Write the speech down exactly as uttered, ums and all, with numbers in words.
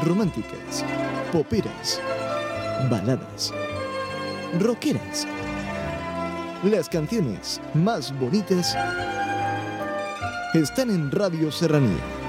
románticas, poperas, baladas, rockeras. Las canciones más bonitas están en Radio Serranía.